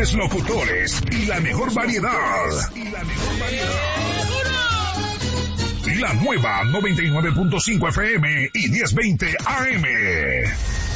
mejores locutores y la mejor variedad. La nueva 99.5 FM y 1020 AM.